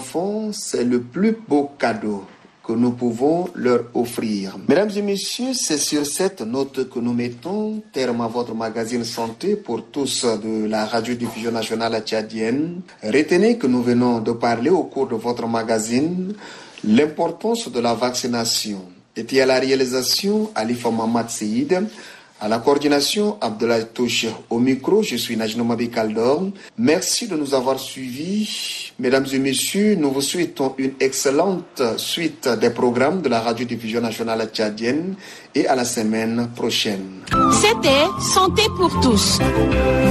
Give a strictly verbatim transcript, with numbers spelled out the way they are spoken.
enfants, c'est le plus beau cadeau que nous pouvons leur offrir. Mesdames et messieurs, c'est sur cette note que nous mettons terme à votre magazine Santé pour tous de la radiodiffusion nationale tchadienne. Retenez que nous venons de parler au cours de votre magazine l'importance de la vaccination. Et à la réalisation, Alifa Mamad Seïd. À la coordination, Abdoulaye Touche. Au micro, je suis Najno Mabi Kaldor. Merci de nous avoir suivis. Mesdames et messieurs, nous vous souhaitons une excellente suite des programmes de la radiodiffusion nationale tchadienne et à la semaine prochaine. C'était Santé pour tous.